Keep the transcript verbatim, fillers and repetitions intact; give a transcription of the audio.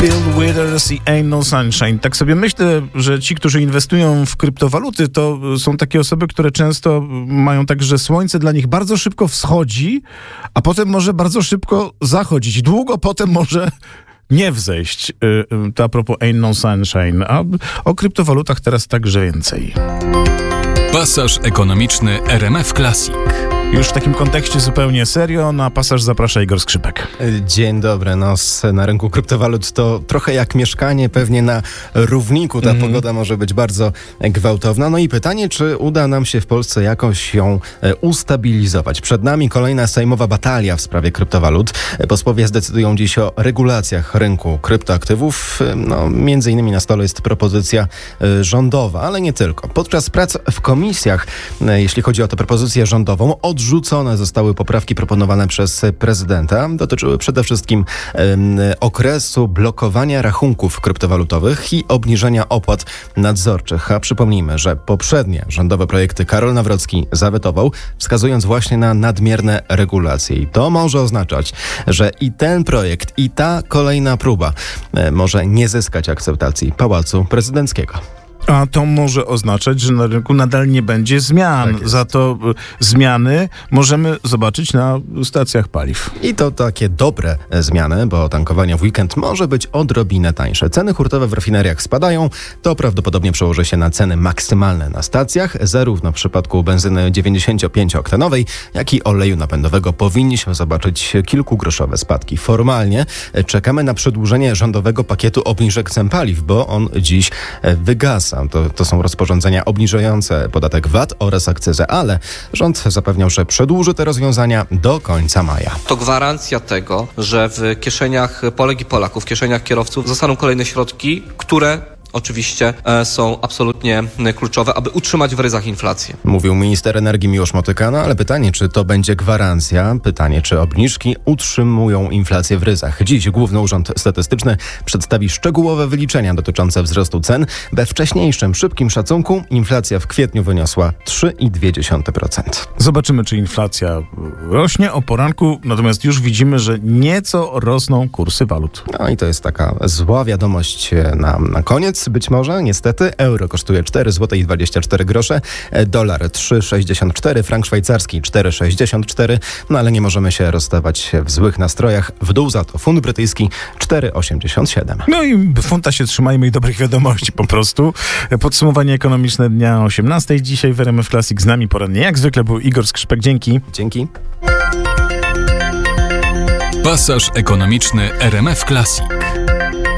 Bill Withers i Ain't No Sunshine. Tak sobie myślę, że ci, którzy inwestują w kryptowaluty, to są takie osoby, które często mają tak, że słońce dla nich bardzo szybko wschodzi, a potem może bardzo szybko zachodzić. Długo potem może nie wzejść. To a propos Ain't No Sunshine. A o kryptowalutach teraz także więcej. Pasaż ekonomiczny R M F Classic. Już w takim kontekście zupełnie serio, na pasaż zaprasza Igor Skrzypek. Dzień dobry. No, na rynku kryptowalut to trochę jak mieszkanie, pewnie na równiku ta mm. pogoda może być bardzo gwałtowna. No i pytanie, czy uda nam się w Polsce jakoś ją ustabilizować. Przed nami kolejna sejmowa batalia w sprawie kryptowalut. Posłowie zdecydują dziś o regulacjach rynku kryptoaktywów. No, między innymi na stole jest propozycja rządowa, ale nie tylko. Podczas prac w komisjach, jeśli chodzi o tę propozycję rządową, odrzucone zostały poprawki proponowane przez prezydenta. Dotyczyły przede wszystkim um, okresu blokowania rachunków kryptowalutowych i obniżenia opłat nadzorczych. A przypomnijmy, że poprzednie rządowe projekty Karol Nawrocki zawetował, wskazując właśnie na nadmierne regulacje. I to może oznaczać, że i ten projekt, i ta kolejna próba e, może nie zyskać akceptacji Pałacu Prezydenckiego. A to może oznaczać, że na rynku nadal nie będzie zmian. Tak Za to zmiany możemy zobaczyć na stacjach paliw. I to takie dobre zmiany, bo tankowanie w weekend może być odrobinę tańsze. Ceny hurtowe w rafineriach spadają. To prawdopodobnie przełoży się na ceny maksymalne na stacjach. Zarówno w przypadku benzyny dziewięćdziesięciopięcioktanowej, jak i oleju napędowego powinniśmy zobaczyć kilkugroszowe spadki. Formalnie czekamy na przedłużenie rządowego pakietu obniżek cen paliw, bo on dziś wygasa. To, to są rozporządzenia obniżające podatek V A T oraz akcyzę, ale rząd zapewniał, że przedłuży te rozwiązania do końca maja. To gwarancja tego, że w kieszeniach Polek i Polaków, w kieszeniach kierowców zostaną kolejne środki, które oczywiście e, są absolutnie kluczowe, aby utrzymać w ryzach inflację. Mówił minister energii Miłosz Motyka, no ale pytanie, czy to będzie gwarancja? Pytanie, czy obniżki utrzymują inflację w ryzach? Dziś Główny Urząd Statystyczny przedstawi szczegółowe wyliczenia dotyczące wzrostu cen. We wcześniejszym, szybkim szacunku inflacja w kwietniu wyniosła trzy i dwie dziesiąte procent. Zobaczymy, czy inflacja rośnie o poranku, natomiast już widzimy, że nieco rosną kursy walut. No i to jest taka zła wiadomość na, na koniec. Być może, niestety, euro kosztuje cztery złote dwadzieścia cztery grosze, dolar trzy sześćdziesiąt cztery, frank szwajcarski cztery sześćdziesiąt cztery, no ale nie możemy się rozstawać w złych nastrojach. W dół za to funt brytyjski cztery osiemdziesiąt siedem. No i funta się trzymajmy i dobrych wiadomości po prostu. Podsumowanie ekonomiczne dnia osiemnastej. Dzisiaj w R M F Classic z nami porannie jak zwykle był Igor Skrzypek. Dzięki. Dzięki. Pasaż ekonomiczny R M F Classic.